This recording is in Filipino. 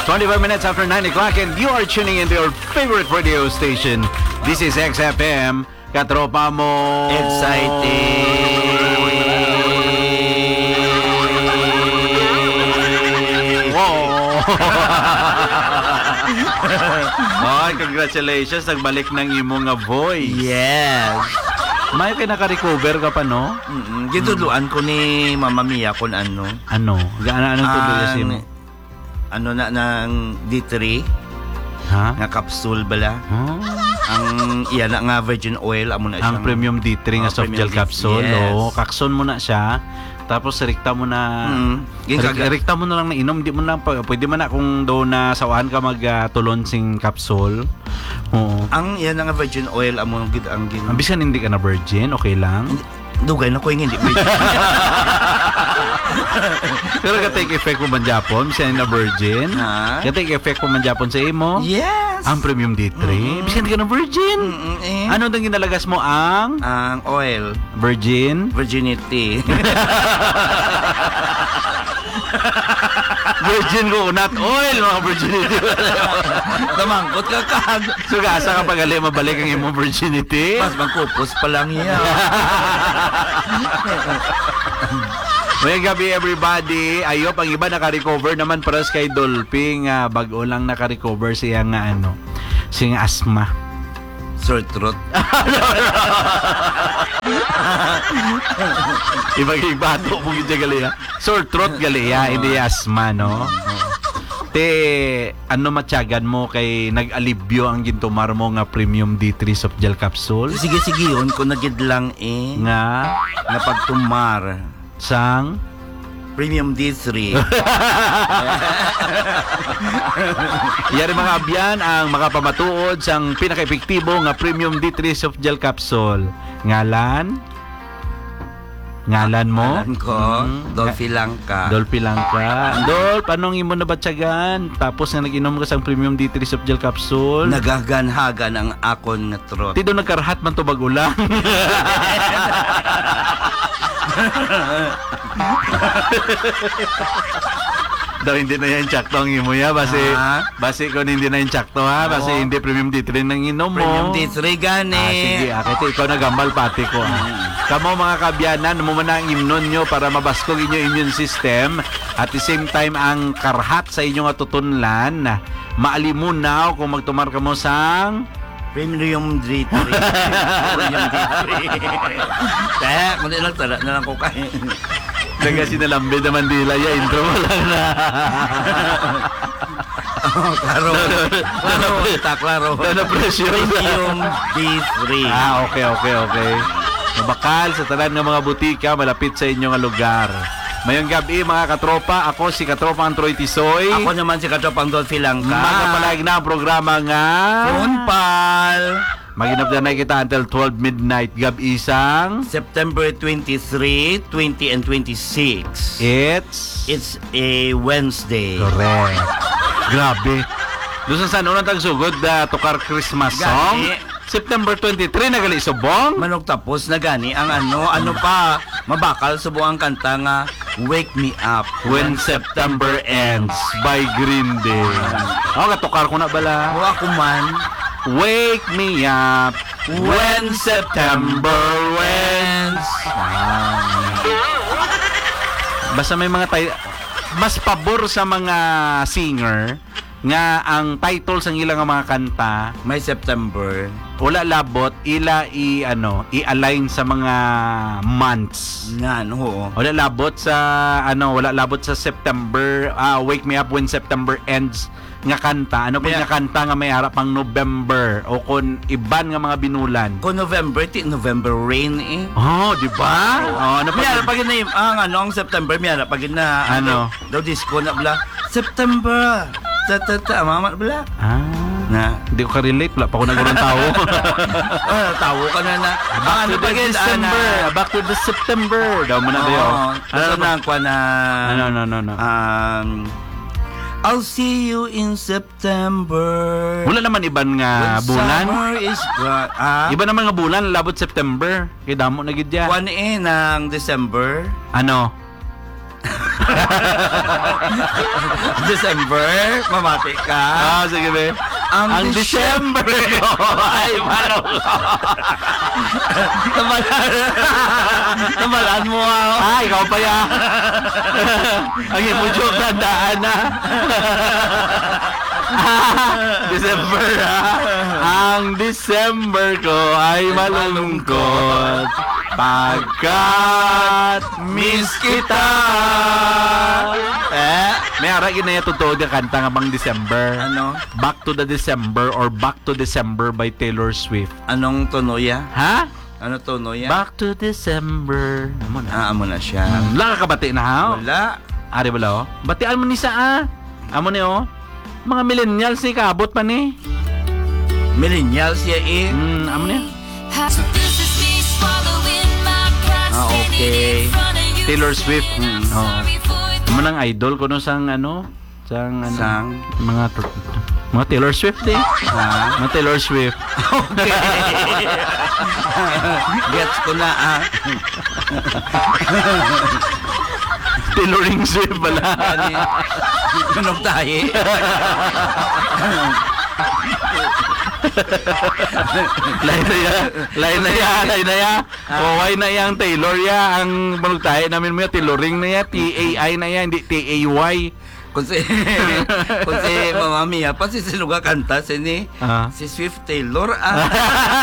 25 minutes after 9 o'clock and you are tuning into your favorite radio station. This is XFM. Katropa mo. Exciting. Wow. Oh, congratulations. Nagbalik ng imong nga voice. Yes. May kinaka-recover ka pa, no? Gituluan ko ni Mama Mia kung ano. Ano? Anong tuloy si mo? Ano na ng D3 Ha? nga capsule bala. Huh? Ang iya na nga virgin oil amo na Ang premium D3 nga soft gel capsule. Yes. Oh, kakson mo na siya. Tapos rekta mo na rekta mo na lang na inom, di mo na pwede man na kung do na sawahan ka magtulon sing capsule. Oo. Ang iya na nga virgin oil amo gid ang gin. Ang bisan hindi ka na virgin, okay lang. Dugay na ko hindi virgin. Pero ka-take effect mo man Japon, bisan na virgin. Ha? Ka-take effect mo man Japon sa imo. Yes. Ang premium D3, bisan hindi ka na virgin. Ano dang ginalagas mo ang oil, virgin? virginity. Virgin ko, not oil, mga virginity. Tamangkot ka kag. So, asa ka pagali mabalik ang imong virginity? Mas magkupos pa lang iya. May gabi everybody. Ayop, ang iba naka-recover naman para kay Dolphy nga bago lang naka-recover siya nga ano, siya nga asthma. Sore throat. Ibang-ibato mo gid gali ha. Sore throat gali ha, hindi asthma no. Te ano matyagan mo kay nag-alibyo ang gintumar mo nga premium D3 soft gel capsule Sige yun kung nagid lang nga napagtumar sang premium D3. Yari mga abyan ang makapamatuod sang pinaka-epektibo nga premium D3 soft gel capsule. Ngalan mo? Alam ko, Dolphy Langka. Dolphy Langka. Dolph, anong imo na batyagan? Tapos na nag-inom ka sang premium D3 soft gel capsule. Nagaganhagan ang akon nga throat. Tido nagkarahat man to bagulang. Daw hindi na yan tsakto ang imo ya base kung hindi na yan tsakto ha base hindi premium D3 nang inom mo Premium D3 gani. sige akit ikaw nagambal pati ko kamo mga kabyanan mo man ang imnon nyo para mabaskog inyo immune system at the same time ang karhat sa inyong atutunlan maalimunaw kung magtumar ka mo sang Premium D3. Premium D3. Kaya, kundi lang tala na lang ko kain. Kasi nalambe naman dila ya intro mo lang na. Klaro. Klaro. Na pressure. Premium D3. Okay. Mabakal sa tanan ng mga butika malapit sa inyong lugar. Mayong gabi mga katropa, ako si Katropa ang Troy Tisoy. Ako naman si Katropang Dolphy Langka. Magapalag na ang programa nga Punpal. Maginap na kita until 12 midnight gabi isang September 23, 20 and 26. It's a Wednesday. Correct. Grabe. Doon sa unang tagsugod tukar Christmas song. September 23 nagali subong. Manok tapos na gani ang ano pa mabakal subuang kanta nga Wake Me Up When September Ends by Green Day. Katukar ko na bala. O ako man. Wake me up when September ends. Basta may mga mas pabor sa mga singer nga ang title sang ilang mga kanta May September. wala labot i-align sa mga months. Nga no. Wala labot sa September, Wake Me Up When September Ends nga kanta. Ano pa nga kanta nga may harap ang November o kun iban nga mga binulan. Kung November rain Oh, di ba? Oh, ano pa? Miyara pag na ang September miyara pag na daw disco na bla. September. Mama bla. Na Hindi ko ka-relate. Wala pa ako nagurang tao. tawo ka na. Back to the September. Daw mo na tayo. Ano na ang kwa na... No. I'll see you in September. Wala naman iban nga When bulan. summer is gone. Iba naman nga bulan. Labot September. Kaya damo na gid ya. Kwan ng December. Ano? December, mamati ka. Sige be. Ang December ko ay Namalaan mo ako. ikaw pa ya. Ang imudyok tandaan na. December Ang December ko ay malungkot pagkat miss kita. May aragin na yung totoo yung kanta nga bang December. Ano? Back to the December or Back to December by Taylor Swift. Anong tono ya? Ha? Ano tono ya? Back to December. Amo na. Amo na siya. Wala ka kabati na ha? Wala. Ari wala oh. Batian mo ni sa Amo ni oh. Mga millennials ni kabot pa ni. Millennials ya eh. Amo ni. Okay. Taylor Swift. Oh. Amo nang idol ko no sang sang mga Taylor Swift eh. Mga Taylor Swift. Okay. Gets ko na Tailoring Swift pala. Anong tayo? Lain na ya. Why na yang Taylor ya ang banog tayo namin mo tailoring na ya, T-A-I na ya, hindi T-A-Y. Kung si Mama Mia pa si sinuga kanta si Swift Taylor